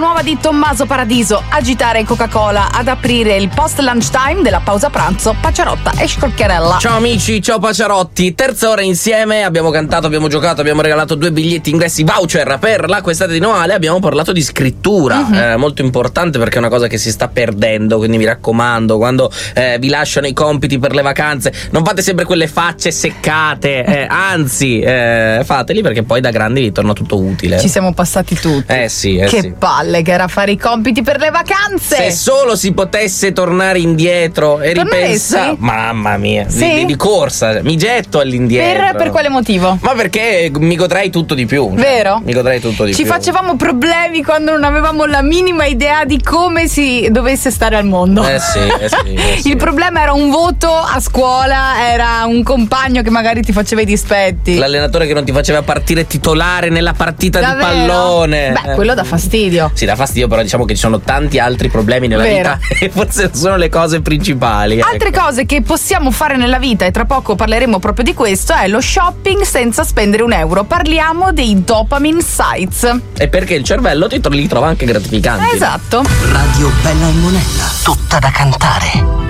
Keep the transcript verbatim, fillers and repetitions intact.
nuova di Tommaso Paradiso, agitare Coca-Cola, ad aprire il post lunch time della pausa pranzo, Paciarotta e Scorchiarella. Ciao amici, ciao Paciarotti, terza ora insieme, abbiamo cantato, abbiamo giocato, abbiamo regalato due biglietti ingressi voucher per la quest'estate di Noale, abbiamo parlato di scrittura, uh-huh. eh, molto importante perché è una cosa che si sta perdendo, quindi mi raccomando, quando eh, vi lasciano i compiti per le vacanze, non fate sempre quelle facce seccate, eh, anzi eh, fateli perché poi da grandi vi torna tutto utile. Ci siamo passati tutti. Eh sì, eh che sì. palle che era fare i compiti per le vacanze. Se solo si potesse tornare indietro e ripensare, mamma mia, sì? di, di corsa, mi getto all'indietro. Per, per quale motivo? Ma perché mi godrei tutto di più. Vero? Cioè, mi godrei tutto di Ci più. Ci facevamo problemi quando non avevamo la minima idea di come si dovesse stare al mondo. Eh sì, eh sì, eh sì. Il problema era un voto a scuola, era un compagno che magari ti faceva i dispetti, l'allenatore che non ti faceva partire titolare nella partita Davvero? di pallone. Beh, quello dà fastidio. Sì, dà fastidio, però diciamo che ci sono tanti altri problemi nella Vero. vita e forse sono le cose principali. Altre ecco. cose che possiamo fare nella vita, e tra poco parleremo proprio di questo, è lo shopping senza spendere un euro. Parliamo dei dopamine sites. E perché il cervello ti li trova anche gratificanti. Esatto. Radio Bella e Monella, tutta da cantare.